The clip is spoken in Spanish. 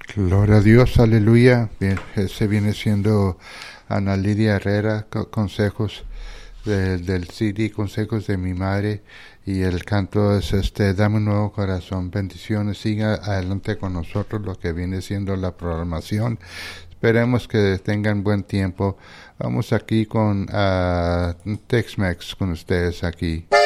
Gloria a Dios, aleluya. Bien, ese viene siendo Ana Lidia Herrera, consejos del CD, consejos de mi madre. Y el canto es Dame un nuevo corazón. Bendiciones, siga adelante con nosotros lo que viene siendo la programación. Esperemos que tengan buen tiempo. Vamos aquí con Tex-Mex con ustedes aquí.